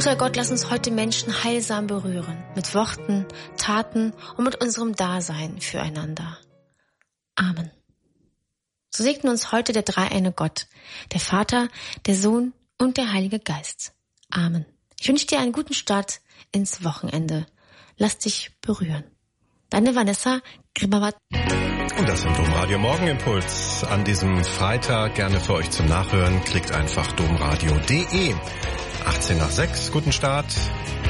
Guter Gott, lass uns heute Menschen heilsam berühren. Mit Worten, Taten und mit unserem Dasein füreinander. Amen. So segne uns heute der dreieine Gott, der Vater, der Sohn und der Heilige Geist. Amen. Ich wünsche dir einen guten Start ins Wochenende. Lass dich berühren. Deine Vanessa Grimmerwart. Und das im Domradio Morgenimpuls an diesem Freitag. Gerne für euch zum Nachhören. Klickt einfach domradio.de. 18 nach 6. Guten Start.